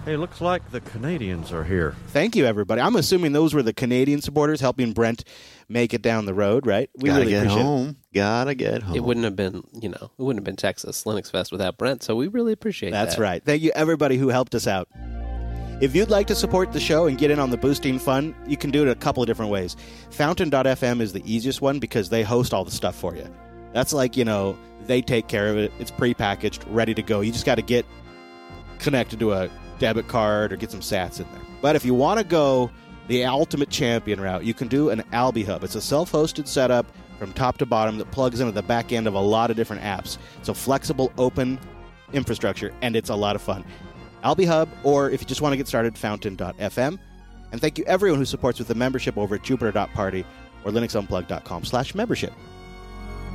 Hey, looks like the Canadians are here. Thank you, everybody. I'm assuming those were the Canadian supporters helping Brent make it down the road, right? We Gotta really get appreciate home. Gotta get home. It wouldn't have been, Texas Linux Fest without Brent, so we really appreciate that. That's right. Thank you, everybody who helped us out. If you'd like to support the show and get in on the boosting fun, you can do it a couple of different ways. Fountain.fm is the easiest one because they host all the stuff for you. That's like, they take care of it. It's prepackaged, ready to go. You just got to get connected to a debit card or get some sats in there. But if you want to go the ultimate champion route, you can do an Albi Hub. It's a self-hosted setup from top to bottom that plugs into the back end of a lot of different apps. It's a flexible, open infrastructure, and it's a lot of fun. Albi Hub, or if you just want to get started, Fountain.fm. And thank you everyone who supports with the membership over at Jupiter.party or linuxunplug.com/membership.